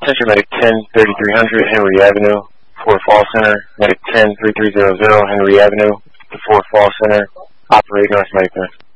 Center, Medic 10-3300, Henry Avenue, Fort Falls Center, Medic 10-3300, Henry Avenue, to Fort Falls Center, operate North Medic 9.